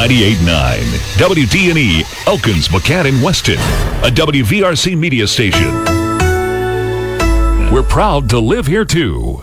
98.9 WDNE, Elkins, McCann, Weston, a WVRC media station. We're proud to live here, too.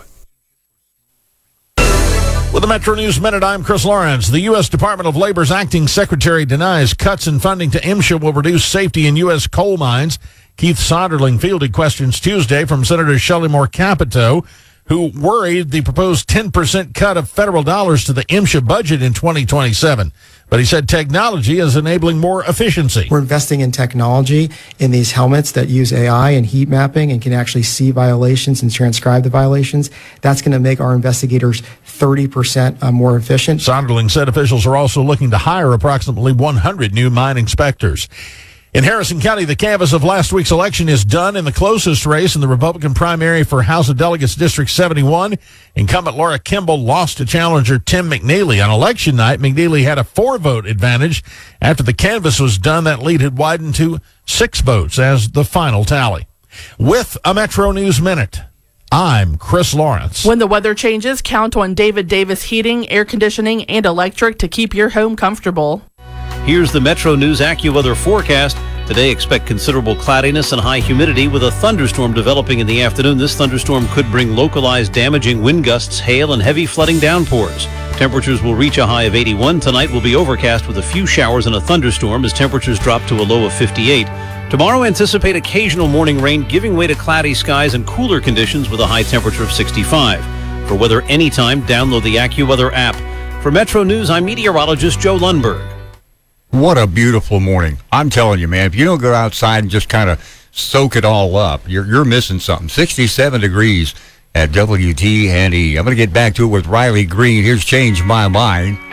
With the Metro News Minute, I'm Chris Lawrence. The U.S. Department of Labor's acting secretary denies cuts in funding to MSHA will reduce safety in U.S. coal mines. Keith Sonderling fielded questions Tuesday from Senator Shelley Moore Capito, who worried the proposed 10% cut of federal dollars to the MSHA budget in 2027. But he said technology is enabling more efficiency. We're investing in technology in these helmets that use AI and heat mapping and can actually see violations and transcribe the violations. That's going to make our investigators 30% more efficient. Sonderling said officials are also looking to hire approximately 100 new mine inspectors. In Harrison County, the canvass of last week's election is done in the closest race in the Republican primary for House of Delegates District 71. Incumbent Laura Kimball lost to challenger Tim McNeely. On election night, McNeely had a 4-vote advantage. After the canvass was done, that lead had widened to 6 votes as the final tally. With a Metro News Minute, I'm Chris Lawrence. When the weather changes, count on David Davis Heating, Air Conditioning, and Electric to keep your home comfortable. Here's the Metro News AccuWeather forecast. Today, expect considerable cloudiness and high humidity with a thunderstorm developing in the afternoon. This thunderstorm could bring localized damaging wind gusts, hail, and heavy flooding downpours. Temperatures will reach a high of 81. Tonight will be overcast with a few showers and a thunderstorm as temperatures drop to a low of 58. Tomorrow, anticipate occasional morning rain giving way to cloudy skies and cooler conditions with a high temperature of 65. For weather anytime, download the AccuWeather app. For Metro News, I'm meteorologist Joe Lundberg. What a beautiful morning. I'm telling you, man, if you don't go outside and just kind of soak it all up, you're missing something. 67 degrees at WTNE. I'm going to get back to it with Riley Green. Here's Change My Mind.